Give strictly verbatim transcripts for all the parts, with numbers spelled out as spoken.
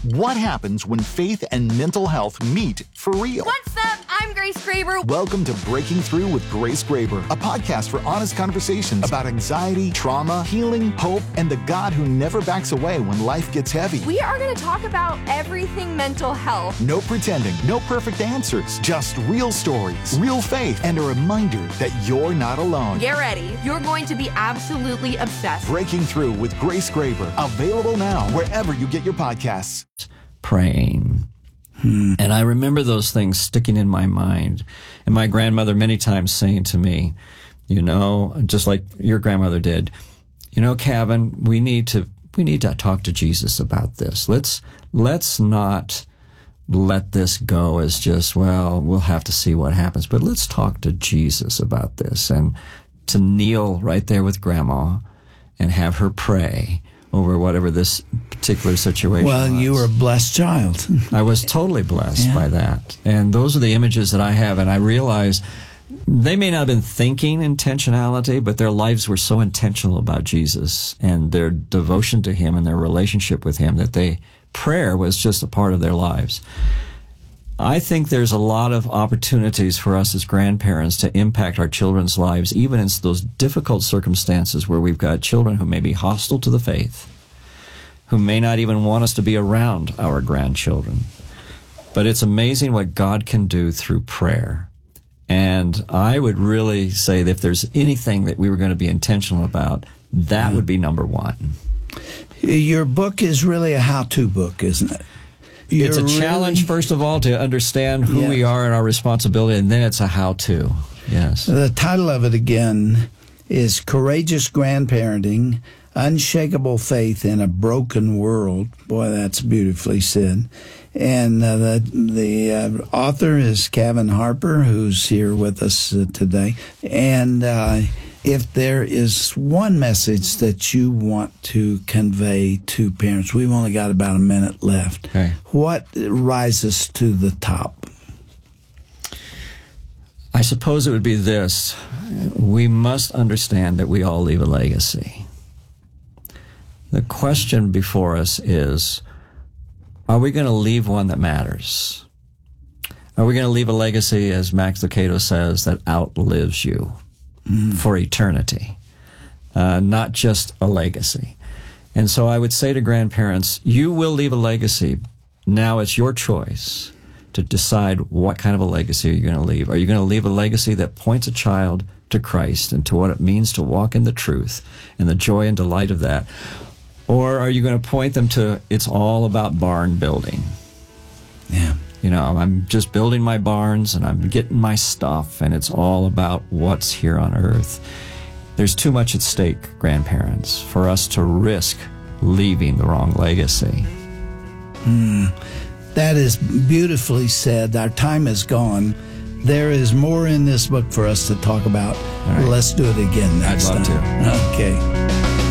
What happens when faith and mental health meet for real? What's up? I'm Grace Graber. Welcome to Breaking Through with Grace Graber, a podcast for honest conversations about anxiety, trauma, healing, hope, and the God who never backs away when life gets heavy. We are going to talk about everything mental health. No pretending, no perfect answers, just real stories, real faith, and a reminder that you're not alone. Get ready. You're going to be absolutely obsessed. Breaking Through with Grace Graber, available now wherever you get your podcasts. Praying. Hmm. And I remember those things sticking in my mind. And my grandmother many times saying to me, you know, just like your grandmother did, you know, Kevin, we need to, we need to talk to Jesus about this. Let's, let's not let this go as just, well, we'll have to see what happens, but let's talk to Jesus about this. And to kneel right there with Grandma and have her pray over whatever this particular situation well, was. Well, you were a blessed child. I was totally blessed yeah. by that. And those are the images that I have, and I realize they may not have been thinking intentionality, but their lives were so intentional about Jesus and their devotion to Him and their relationship with Him that they prayer was just a part of their lives. I think there's a lot of opportunities for us as grandparents to impact our children's lives, even in those difficult circumstances where we've got children who may be hostile to the faith, who may not even want us to be around our grandchildren. But it's amazing what God can do through prayer. And I would really say that if there's anything that we were going to be intentional about, that would be number one. Your book is really a how-to book, isn't it? You're it's a really... challenge, first of all, to understand who yes. we are and our responsibility, and then it's a how-to. Yes. The title of it, again, is Courageous Grandparenting, Unshakable Faith in a Broken World. Boy, that's beautifully said. And uh, the, the uh, author is Kevin Harper, who's here with us uh, today. And uh, if there is one message that you want to convey to parents, we've only got about a minute left. Okay. What rises to the top? I suppose it would be this. We must understand that we all leave a legacy. The question before us is, are we going to leave one that matters? Are we going to leave a legacy, as Max Lucado says, that outlives you mm. for eternity, uh, not just a legacy? And so I would say to grandparents, you will leave a legacy. Now it's your choice to decide what kind of a legacy you're going to leave. Are you going to leave a legacy that points a child to Christ and to what it means to walk in the truth and the joy and delight of that? Or are you going to point them to, it's all about barn building? Yeah. You know, I'm just building my barns and I'm getting my stuff and it's all about what's here on earth. There's too much at stake, grandparents, for us to risk leaving the wrong legacy. Hmm. That is beautifully said. Our time is gone. There is more in this book for us to talk about. Right. Let's do it again next I'd love time. to. Okay.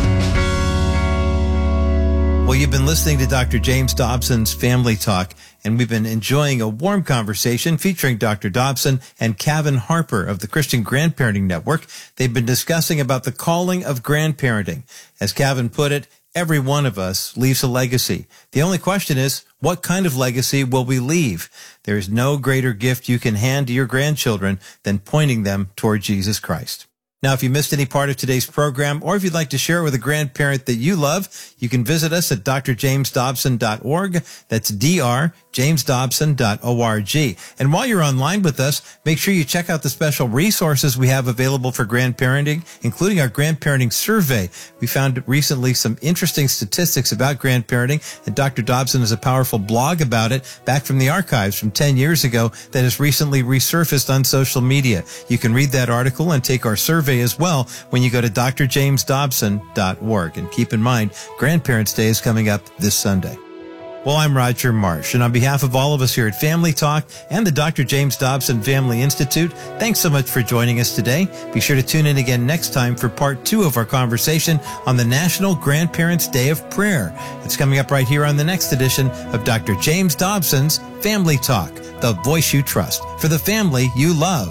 Well, you've been listening to Doctor James Dobson's Family Talk, and we've been enjoying a warm conversation featuring Doctor Dobson and Kevin Harper of the Christian Grandparenting Network. They've been discussing about the calling of grandparenting. As Kevin put it, every one of us leaves a legacy. The only question is, what kind of legacy will we leave? There is no greater gift you can hand to your grandchildren than pointing them toward Jesus Christ. Now, if you missed any part of today's program, or if you'd like to share it with a grandparent that you love, you can visit us at d r james dobson dot org. That's d r james dobson dot org. And while you're online with us, make sure you check out the special resources we have available for grandparenting, including our grandparenting survey. We found recently some interesting statistics about grandparenting, and Doctor Dobson has a powerful blog about it back from the archives from ten years ago that has recently resurfaced on social media. You can read that article and take our survey as well when you go to d r james dobson dot org. And keep in mind, Grandparents' Day is coming up this Sunday. Well, I'm Roger Marsh, and on behalf of all of us here at Family Talk and the Doctor James Dobson Family Institute, thanks so much for joining us today. Be sure to tune in again next time for part two of our conversation on the National Grandparents' Day of Prayer. It's coming up right here on the next edition of Doctor James Dobson's Family Talk, the voice you trust for the family you love.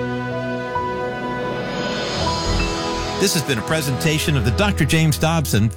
This has been a presentation of the Doctor James Dobson